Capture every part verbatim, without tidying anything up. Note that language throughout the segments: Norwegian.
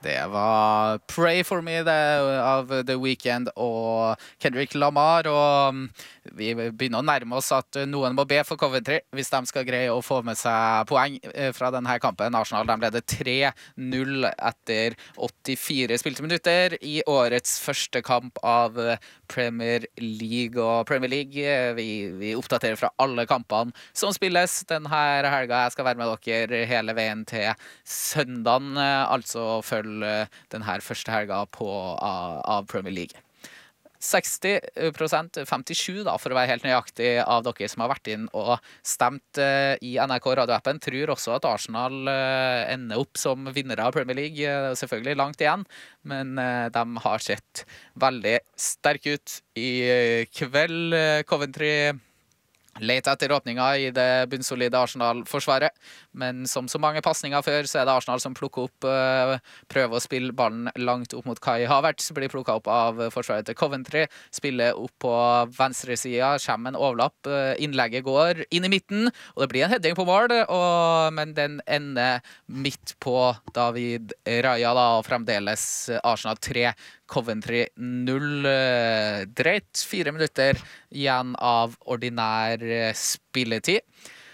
Det var Pray For Me det, av The Weeknd og Kendrick Lamar, og vi begynner å nærme oss at noen må be for Coventry hvis de skal greie å få med seg poeng fra denne kampen. Arsenal de leder tre null etter åttifire spilte minutter i årets første kamp av Premier League. Og Premier League, vi, vi oppdaterer fra alle kampene som spilles denne helga. Jeg skal være med dere hele veien til søndagen, altså følg den her første helga på, av, av Premier League. seksti prosent, femtisju da, for å være helt nøyaktig av dere som har vært inn og stemt uh, i N R K radioappen, tror også at Arsenal uh, ender opp som vinnere av Premier League. Uh, selvfølgelig langt igjen, men uh, de har sett veldig sterke ut i uh, kveld. Uh, Coventry lete etter åpninga i det bunnsolide Arsenal-forsvaret, men som så mange passninger før, så er det Arsenal som plukker opp, uh, prøver å spille ballen langt opp mot Kai Havertz, blir plukket opp av forsvaret til Coventry, spiller opp på venstre sida, kommer en overlapp, uh, innlegget går inn i midten, og det blir en heading på mål, og, men den ender midt på David Raya, da, og fremdeles Arsenal tre, Coventry null. Uh, dreit fire minutter igjen av ordinær spilletid.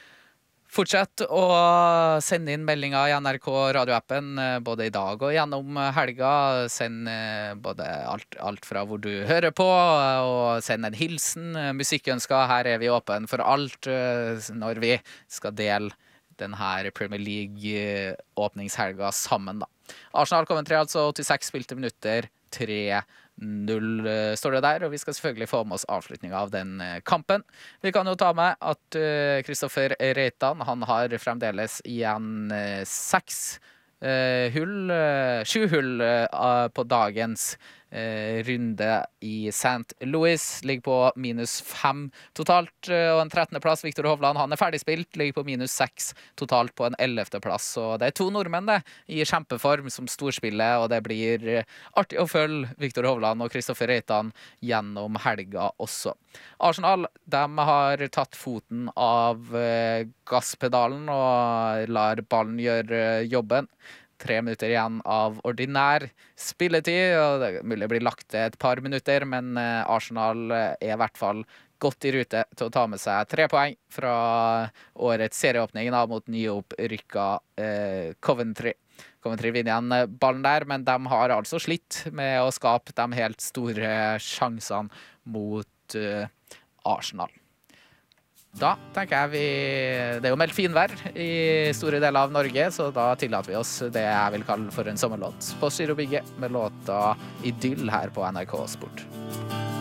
Fortsett å sende inn meldinger i N R K radioappen både i dag og gjennom helga. Send både alt, alt fra hvor du hører på, og send en hilsen, musikkønsker. Her er vi åpen for alt når vi skal dele denne Premier League-åpningshelga sammen, da. Arsenal Coventry altså åttiseks spilte minutter, tre null står det der, og vi skal selvfølgelig få med oss avslutningen av den kampen. Vi kan jo ta med at Kristoffer Reitan, han har fremdeles igjen seks uh, hull, uh, sju hull uh, på dagens uh, runde i Saint Louis, ligger på minus fem totalt, uh, og en trettende plass, Victor Hovland, han er ferdigspilt, ligger på minus seks totalt på en ellevte plass, så det er to nordmenn det, i kjempeform som storspiller, og det blir uh, artig å følge Victor Hovland og Kristoffer Reitan gjennom helga også. Arsenal, de har tatt foten av uh, gasspedalen og lar ballen gjøre uh, jobben. Tre minutter igjen av ordinær spilletid, og det er mulig det blir lagt til et par minutter, men Arsenal er i hvert fall godt i rute til å ta med seg tre poeng fra årets serieåpning da, mot nyopprykka eh, Coventry. Coventry vinner igjen ballen der, men de har altså slitt med å skape de helt store sjansene mot eh, Arsenal. Da tenker jeg vi, det er jo meldt finvær i store deler av Norge, så da tillater vi oss det jeg vil kalle for en sommerlåt på Styrobygget med låta Idyll her på N R K Sport.